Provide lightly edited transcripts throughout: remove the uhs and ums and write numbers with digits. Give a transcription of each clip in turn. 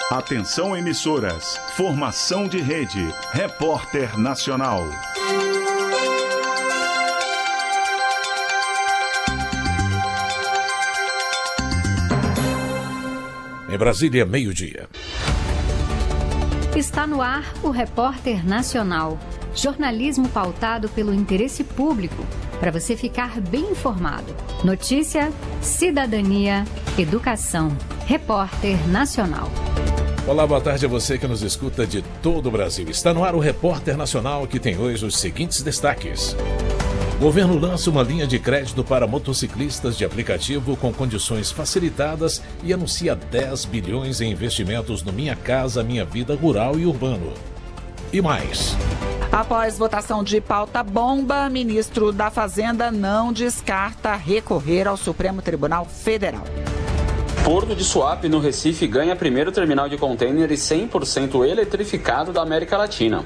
Atenção emissoras, formação de rede, Repórter Nacional. Em Brasília, meio-dia. Está no ar o Repórter Nacional. Jornalismo pautado pelo interesse público, para você ficar bem informado. Notícia, cidadania, educação. Repórter Nacional. Olá, boa tarde a você que nos escuta de todo o Brasil. Está no ar o Repórter Nacional, que tem hoje os seguintes destaques. Governo lança uma linha de crédito para motociclistas de aplicativo com condições facilitadas e anuncia 10 bilhões em investimentos no Minha Casa, Minha Vida rural e urbano. E mais. Após votação de pauta bomba, ministro da Fazenda não descarta recorrer ao Supremo Tribunal Federal. Porto de Suape, no Recife, ganha primeiro terminal de contêineres 100% eletrificado da América Latina.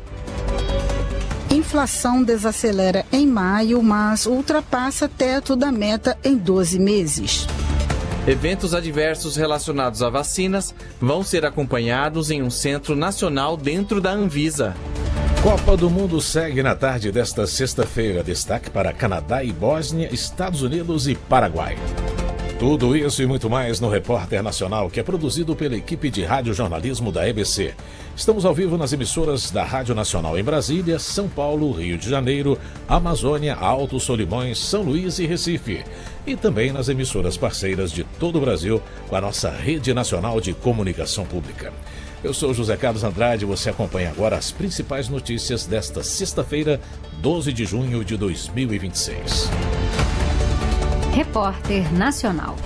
Inflação desacelera em maio, mas ultrapassa teto da meta em 12 meses. Eventos adversos relacionados a vacinas vão ser acompanhados em um centro nacional dentro da Anvisa. Copa do Mundo segue na tarde desta sexta-feira. Destaque para Canadá e Bósnia, Estados Unidos e Paraguai. Tudo isso e muito mais no Repórter Nacional, que é produzido pela equipe de radiojornalismo da EBC. Estamos ao vivo nas emissoras da Rádio Nacional em Brasília, São Paulo, Rio de Janeiro, Amazônia, Alto Solimões, São Luís e Recife. E também nas emissoras parceiras de todo o Brasil, com a nossa Rede Nacional de Comunicação Pública. Eu sou José Carlos Andrade e você acompanha agora as principais notícias desta sexta-feira, 12 de junho de 2026. Repórter Nacional.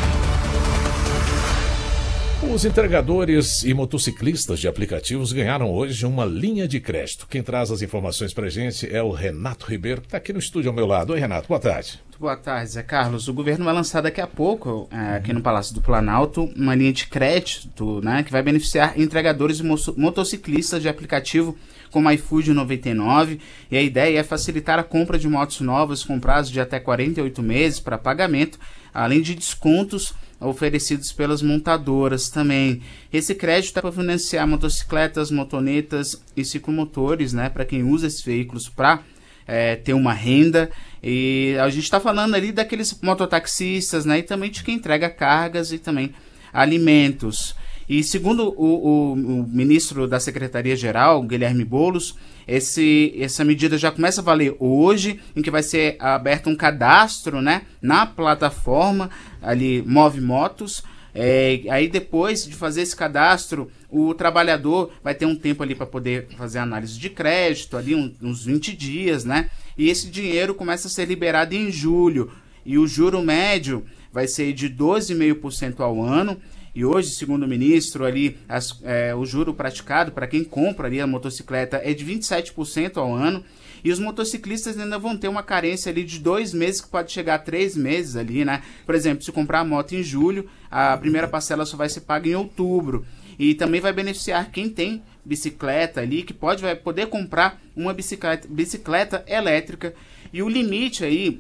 Os entregadores e motociclistas de aplicativos ganharam hoje uma linha de crédito. Quem traz as informações pra gente é o Renato Ribeiro, que está aqui no estúdio ao meu lado. Oi, Renato, boa tarde. Muito boa tarde, Zé Carlos. O governo vai lançar daqui a pouco, aqui no Palácio do Planalto, uma linha de crédito, né, que vai beneficiar entregadores e motociclistas de aplicativo como iFood 99, e a ideia é facilitar a compra de motos novas com prazo de até 48 meses para pagamento, além de descontos oferecidos pelas montadoras também. Esse crédito é para financiar motocicletas, motonetas e ciclomotores, né, para quem usa esses veículos para ter uma renda. E a gente está falando ali daqueles mototaxistas, né, e também de quem entrega cargas e também alimentos. E segundo o ministro da Secretaria-Geral, Guilherme Boulos, essa medida já começa a valer hoje, em que vai ser aberto um cadastro, né, na plataforma ali Move Motos. Aí depois de fazer esse cadastro, o trabalhador vai ter um tempo ali para poder fazer análise de crédito, ali uns 20 dias, né? E esse dinheiro começa a ser liberado em julho. E o juro médio vai ser de 12,5% ao ano. E hoje, segundo o ministro, ali, o juro praticado para quem compra ali a motocicleta é de 27% ao ano. E os motociclistas ainda vão ter uma carência ali de 2 meses, que pode chegar a 3 meses ali, né? Por exemplo, se comprar a moto em julho, a primeira parcela só vai ser paga em outubro. E também vai beneficiar quem tem bicicleta ali, que vai poder comprar uma bicicleta elétrica. E o limite aí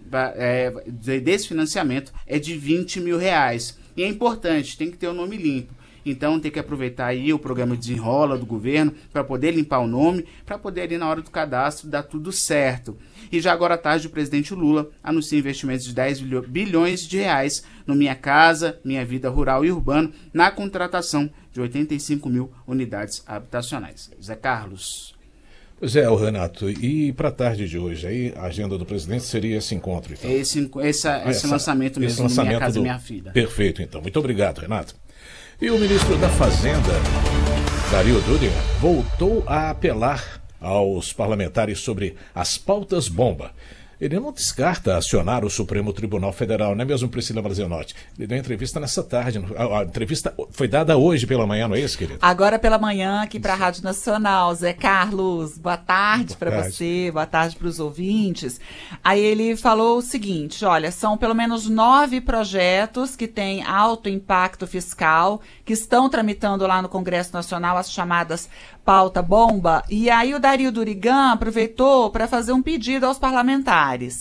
desse financiamento é de R$20 mil. E é importante, tem que ter o nome limpo. Então tem que aproveitar aí o programa Desenrola do governo para poder limpar o nome, para poder ali na hora do cadastro dar tudo certo. E já agora à tarde o presidente Lula anuncia investimentos de 10 bilhões de reais no Minha Casa, Minha Vida rural e urbano, na contratação de 85 mil unidades habitacionais. Zé Carlos. Pois é, Renato, e para a tarde de hoje, aí a agenda do presidente seria esse encontro, então? Esse lançamento mesmo do Minha Casa, Minha Vida. Perfeito, então. Muito obrigado, Renato. E o ministro da Fazenda, Dario Dudin, voltou a apelar aos parlamentares sobre as pautas bomba. Ele não descarta acionar o Supremo Tribunal Federal, não é mesmo, Priscila Brazionotti? Ele deu entrevista nessa tarde. A entrevista foi dada hoje pela manhã, não é isso, querido? Agora pela manhã, aqui para a Rádio Nacional. Zé Carlos, boa tarde para você, boa tarde para os ouvintes. Aí ele falou o seguinte, olha, são pelo menos 9 projetos que têm alto impacto fiscal, que estão tramitando lá no Congresso Nacional, as chamadas pauta bomba. E aí o Dario Durigan aproveitou para fazer um pedido aos parlamentares.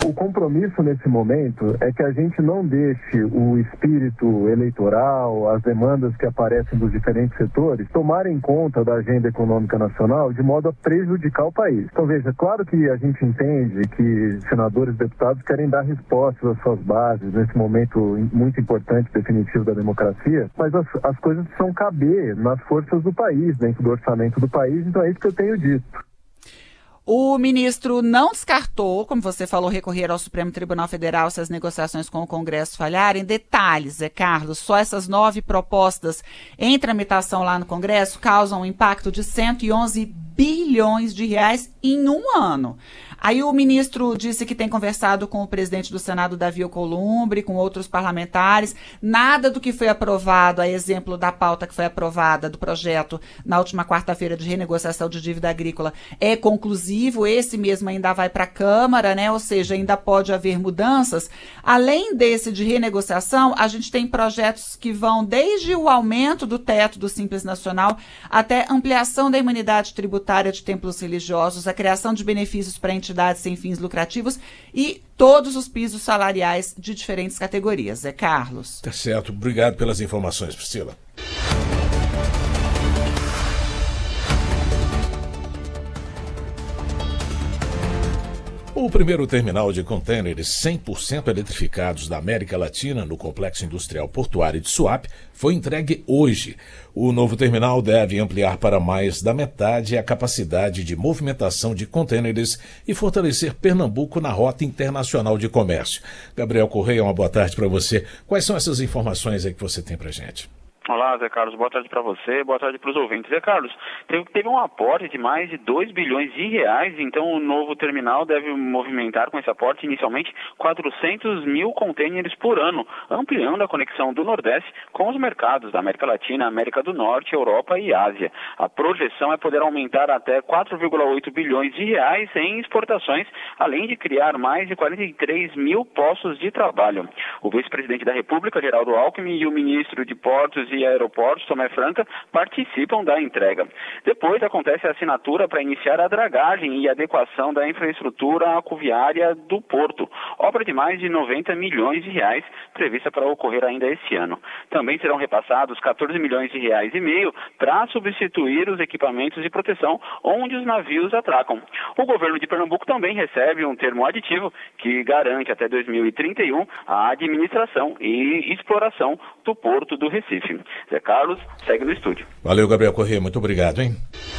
O compromisso nesse momento é que a gente não deixe o espírito eleitoral, as demandas que aparecem dos diferentes setores, tomarem conta da agenda econômica nacional de modo a prejudicar o país. Então, veja, claro que a gente entende que senadores e deputados querem dar respostas às suas bases nesse momento muito importante, definitivo da democracia, mas as coisas precisam caber nas forças do país, dentro do orçamento do país, então é isso que eu tenho dito. O ministro não descartou, como você falou, recorrer ao Supremo Tribunal Federal se as negociações com o Congresso falharem. Detalhes, Zé Carlos, só essas 9 propostas em tramitação lá no Congresso causam um impacto de 111 bilhões de reais em um ano. Aí o ministro disse que tem conversado com o presidente do Senado, Davi Alcolumbre, com outros parlamentares. Nada do que foi aprovado, a exemplo da pauta que foi aprovada do projeto na última quarta-feira de renegociação de dívida agrícola, é conclusivo. Esse mesmo ainda vai para a Câmara, né? Ou seja, ainda pode haver mudanças. Além desse de renegociação, a gente tem projetos que vão desde o aumento do teto do Simples Nacional até ampliação da imunidade tributária de templos religiosos, a criação de benefícios para entidades sem fins lucrativos e todos os pisos salariais de diferentes categorias. Zé Carlos. Tá certo. Obrigado pelas informações, Priscila. O primeiro terminal de contêineres 100% eletrificados da América Latina no Complexo Industrial Portuário de Suape foi entregue hoje. O novo terminal deve ampliar para mais da metade a capacidade de movimentação de contêineres e fortalecer Pernambuco na rota internacional de comércio. Gabriel Correia, uma boa tarde para você. Quais são essas informações aí que você tem para a gente? Olá, Zé Carlos, boa tarde para você, boa tarde para os ouvintes. Zé Carlos, teve um aporte de mais de 2 bilhões de reais, então o novo terminal deve movimentar com esse aporte inicialmente 400 mil contêineres por ano, ampliando a conexão do Nordeste com os mercados da América Latina, América do Norte, Europa e Ásia. A projeção é poder aumentar até 4,8 bilhões de reais em exportações, além de criar mais de 43 mil postos de trabalho. O vice-presidente da República, Geraldo Alckmin, e o ministro de Portos e Aeroportos, Tomé Franca, participam da entrega. Depois acontece a assinatura para iniciar a dragagem e adequação da infraestrutura aquaviária do porto, obra de mais de 90 milhões de reais, prevista para ocorrer ainda esse ano. Também serão repassados 14 milhões de reais e meio para substituir os equipamentos de proteção onde os navios atracam. O governo de Pernambuco também recebe um termo aditivo que garante até 2031 a administração e exploração do porto do Recife. Zé Carlos, segue no estúdio. Valeu, Gabriel Corrêa, muito obrigado, hein?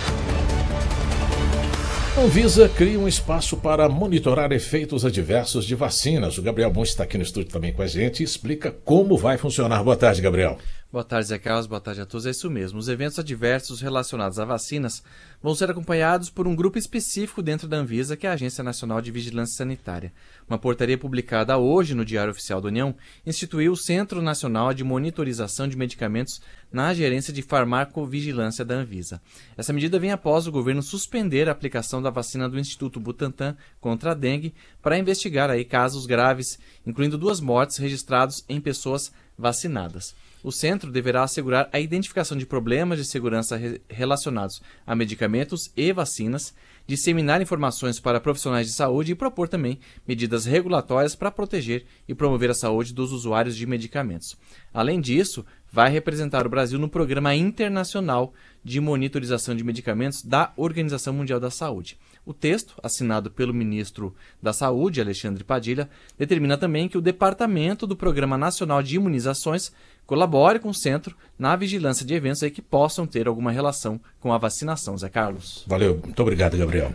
A Anvisa cria um espaço para monitorar efeitos adversos de vacinas. O Gabriel Bom está aqui no estúdio também com a gente e explica como vai funcionar. Boa tarde, Gabriel. Boa tarde, Zé Carlos. Boa tarde a todos. É isso mesmo. Os eventos adversos relacionados a vacinas vão ser acompanhados por um grupo específico dentro da Anvisa, que é a Agência Nacional de Vigilância Sanitária. Uma portaria publicada hoje no Diário Oficial da União instituiu o Centro Nacional de Monitorização de Medicamentos na Gerência de Farmacovigilância da Anvisa. Essa medida vem após o governo suspender a aplicação da vacina do Instituto Butantan contra a dengue para investigar aí casos graves, incluindo 2 mortes registrados em pessoas vacinadas. O centro deverá assegurar a identificação de problemas de segurança relacionados a medicamentos e vacinas, disseminar informações para profissionais de saúde e propor também medidas regulatórias para proteger e promover a saúde dos usuários de medicamentos. Além disso, vai representar o Brasil no Programa Internacional de Monitorização de Medicamentos da Organização Mundial da Saúde. O texto, assinado pelo ministro da Saúde, Alexandre Padilha, determina também que o Departamento do Programa Nacional de Imunizações colabore com o centro na vigilância de eventos aí que possam ter alguma relação com a vacinação. Zé Carlos. Valeu, muito obrigado, Gabriel.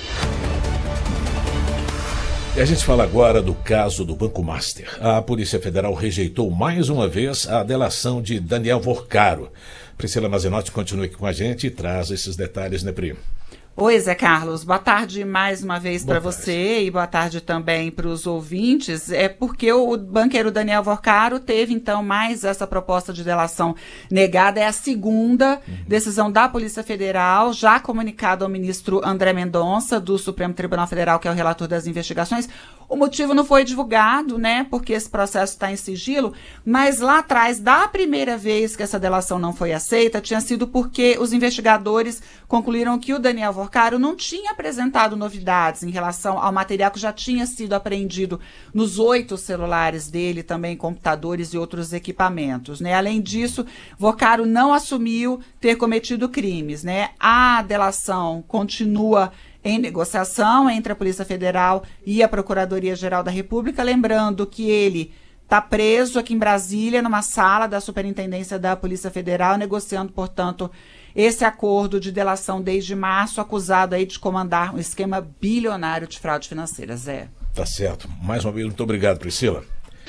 E a gente fala agora do caso do Banco Master. A Polícia Federal rejeitou mais uma vez a delação de Daniel Vorcaro. Priscila Mazenotti continua aqui com a gente e traz esses detalhes, né, Pri? Oi, Zé Carlos. Boa tarde mais uma vez para você e boa tarde também para os ouvintes. É porque o banqueiro Daniel Vorcaro teve, então, mais essa proposta de delação negada. É a segunda decisão da Polícia Federal, já comunicada ao ministro André Mendonça, do Supremo Tribunal Federal, que é o relator das investigações. O motivo não foi divulgado, né, porque esse processo está em sigilo, mas lá atrás, da primeira vez que essa delação não foi aceita, tinha sido porque os investigadores concluíram que o Daniel Vorcaro não tinha apresentado novidades em relação ao material que já tinha sido apreendido nos 8 celulares dele, também computadores e outros equipamentos, né? Além disso, Vorcaro não assumiu ter cometido crimes, né? A delação continua em negociação entre a Polícia Federal e a Procuradoria-Geral da República, lembrando que ele está preso aqui em Brasília, numa sala da Superintendência da Polícia Federal, negociando, portanto, esse acordo de delação desde março, acusado aí de comandar um esquema bilionário de fraude financeira. Zé. Tá certo. Mais uma vez, muito obrigado, Priscila.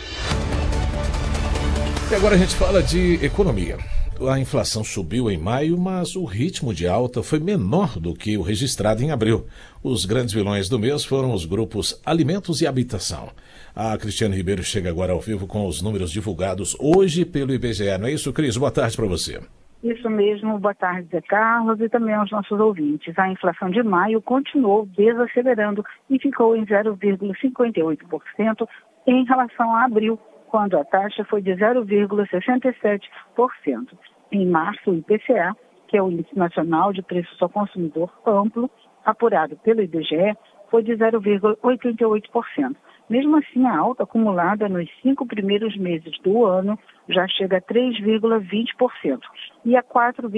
E agora a gente fala de economia. A inflação subiu em maio, mas o ritmo de alta foi menor do que o registrado em abril. Os grandes vilões do mês foram os grupos Alimentos e Habitação. A Cristiane Ribeiro chega agora ao vivo com os números divulgados hoje pelo IBGE. Não é isso, Cris? Boa tarde para você. Isso mesmo, boa tarde, Zé Carlos, e também aos nossos ouvintes. A inflação de maio continuou desacelerando e ficou em 0,58% em relação a abril, quando a taxa foi de 0,67%. Em março, o IPCA, que é o Índice Nacional de Preços ao Consumidor Amplo, apurado pelo IBGE, foi de 0,88%. Mesmo assim, a alta acumulada nos 5 primeiros meses do ano já chega a 3,20% e a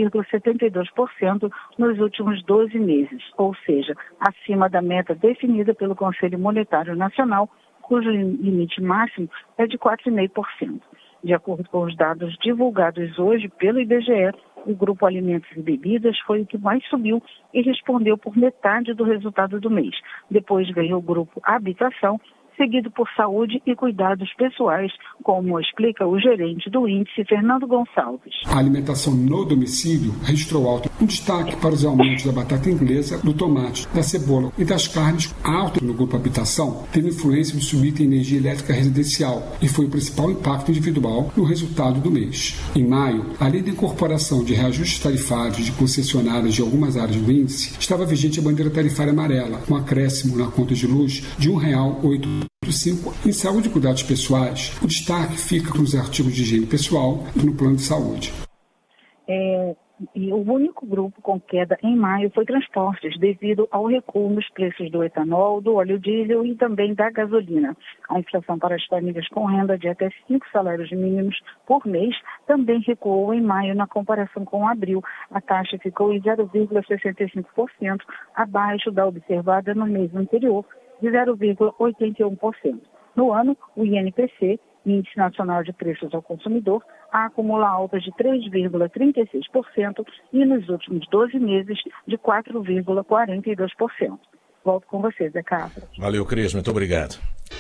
4,72% nos últimos 12 meses, ou seja, acima da meta definida pelo Conselho Monetário Nacional, cujo limite máximo é de 4,5%. De acordo com os dados divulgados hoje pelo IBGE, o grupo Alimentos e Bebidas foi o que mais subiu e respondeu por metade do resultado do mês. Depois veio o grupo Habitação, seguido por saúde e cuidados pessoais, como explica o gerente do índice, Fernando Gonçalves. A alimentação no domicílio registrou alta. Um destaque para os aumentos da batata inglesa, do tomate, da cebola e das carnes. Alta no grupo Habitação teve influência no subida em energia elétrica residencial e foi o principal impacto individual no resultado do mês. Em maio, além da incorporação de reajustes tarifários de concessionárias de algumas áreas do índice, estava vigente a bandeira tarifária amarela, com acréscimo na conta de luz de R$ 1,08. Em saúde e cuidados pessoais, o destaque fica nos artigos de higiene pessoal e no plano de saúde. E o único grupo com queda em maio foi transportes, devido ao recuo nos preços do etanol, do óleo diesel e também da gasolina. A inflação para as famílias com renda de até 5 salários mínimos por mês também recuou em maio na comparação com abril. A taxa ficou em 0,65%, abaixo da observada no mês anterior, de 0,81%. No ano, o INPC, Índice Nacional de Preços ao Consumidor, acumula alta de 3,36% e nos últimos 12 meses de 4,42%. Volto com você, Zé Carlos. Valeu, Cris, muito obrigado.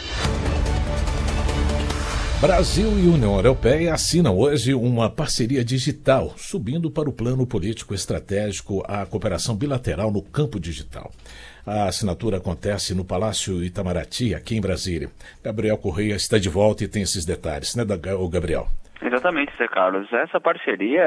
Brasil e União Europeia assinam hoje uma parceria digital, subindo para o plano político estratégico a cooperação bilateral no campo digital. A assinatura acontece no Palácio Itamaraty, aqui em Brasília. Gabriel Correia está de volta e tem esses detalhes, né, Gabriel? Exatamente, Zé Carlos. Essa parceria